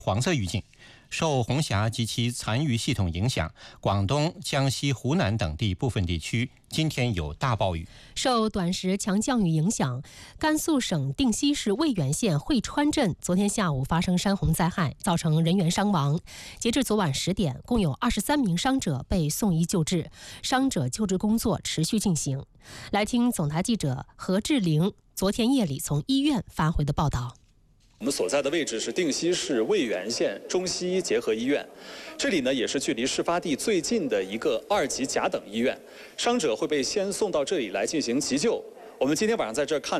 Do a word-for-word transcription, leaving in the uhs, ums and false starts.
黄色预警。受红霞及其残余系统影响，广东、江西、湖南等地部分地区今天有大暴雨。 受短时强降雨影响，甘肃省定西市渭源县汇川镇昨天下午发生山洪灾害，造成人员伤亡。截至昨晚十点，共有二十三名伤者被送医救治，伤者救治工作持续进行。来听总台记者何志玲昨天夜里从医院发回的报道。 我们所在的位置是定西市渭源县中西医结合医院，这里呢也是距离事发地最近的一个二级甲等医院，伤者会被先送到这里来进行急救。我们今天晚上在这儿看。